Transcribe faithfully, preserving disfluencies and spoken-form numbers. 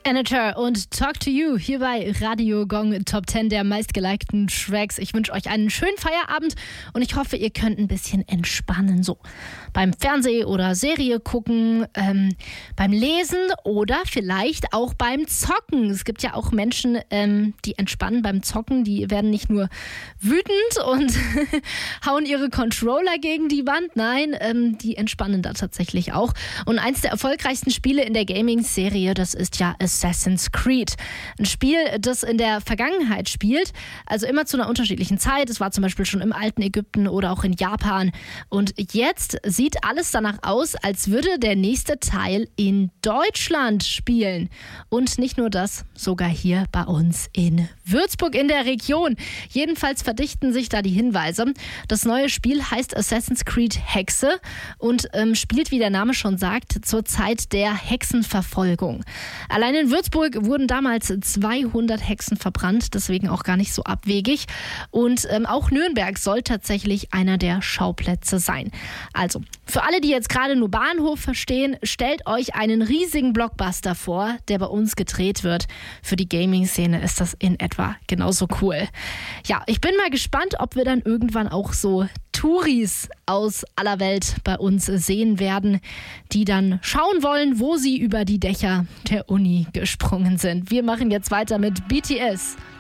Anator und Talk to You hier bei Radio Gong Top zehn der meistgelikten Tracks. Ich wünsche euch einen schönen Feierabend und ich hoffe, ihr könnt ein bisschen entspannen. So beim Fernseh oder Serie gucken, ähm, beim Lesen oder vielleicht auch beim Zocken. Es gibt ja auch Menschen, ähm, die entspannen beim Zocken. Die werden nicht nur wütend und hauen ihre Controller gegen die Wand. Nein, ähm, die entspannen da tatsächlich auch. Und eins der erfolgreichsten Spiele in der Gaming-Serie, das ist ja Assassin's Creed. Ein Spiel, das in der Vergangenheit spielt, also immer zu einer unterschiedlichen Zeit. Es war zum Beispiel schon im alten Ägypten oder auch in Japan. Und jetzt sieht alles danach aus, als würde der nächste Teil in Deutschland spielen. Und nicht nur das, sogar hier bei uns in Würzburg in der Region. Jedenfalls verdichten sich da die Hinweise. Das neue Spiel heißt Assassin's Creed Hexe und ähm, spielt, wie der Name schon sagt, zur Zeit der Hexenverfolgung. Allein in Würzburg wurden damals zweihundert Hexen verbrannt, deswegen auch gar nicht so abwegig. Und ähm, auch Nürnberg soll tatsächlich einer der Schauplätze sein. Also, für alle, die jetzt gerade nur Bahnhof verstehen, stellt euch einen riesigen Blockbuster vor, der bei uns gedreht wird. Für die Gaming-Szene ist das in etwa genauso cool. Ja, ich bin mal gespannt, ob wir dann irgendwann auch so Touris aus aller Welt bei uns sehen werden, die dann schauen wollen, wo sie über die Dächer der Uni gesprungen sind. Wir machen jetzt weiter mit B T S.